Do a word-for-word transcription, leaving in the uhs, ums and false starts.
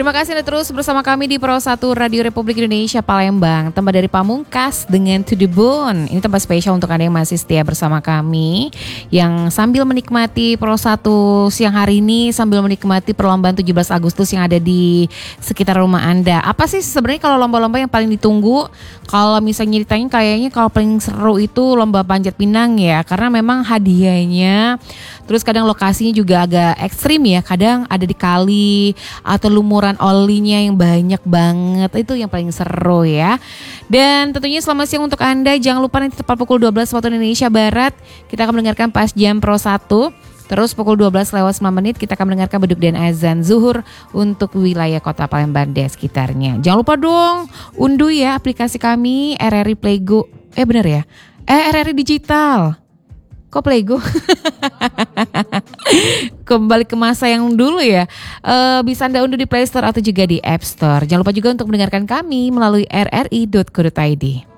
Terima kasih Anda terus bersama kami di Pro satu Radio Republik Indonesia Palembang. Tempat dari Pamungkas dengan To The Bone. Ini tempat spesial untuk Anda yang masih setia bersama kami, yang sambil menikmati Pro satu siang hari ini, sambil menikmati perlombaan tujuh belas Agustus yang ada di sekitar rumah Anda. Apa sih sebenarnya kalau lomba-lomba yang paling ditunggu? Kalau misalnya ditanya, kayaknya kalau paling seru itu lomba panjat pinang ya, karena memang hadiahnya, terus kadang lokasinya juga agak ekstrim ya. Kadang ada di kali atau lumuran olinya yang banyak banget. Itu yang paling seru ya. Dan tentunya selamat siang untuk Anda. Jangan lupa nanti tepat pukul dua belas waktu Indonesia Barat kita akan mendengarkan Pas Jam Pro satu. Terus pukul dua belas lewat sembilan menit kita akan mendengarkan beduk dan azan zuhur untuk wilayah kota Palembang dan sekitarnya. Jangan lupa dong unduh ya aplikasi kami R R I Playgo. Eh bener ya? Eh R R I Digital. Kok Playgo? Kembali ke masa yang dulu ya. E, bisa Anda unduh di Play Store atau juga di App Store. Jangan lupa juga untuk mendengarkan kami melalui r r i dot co dot i d.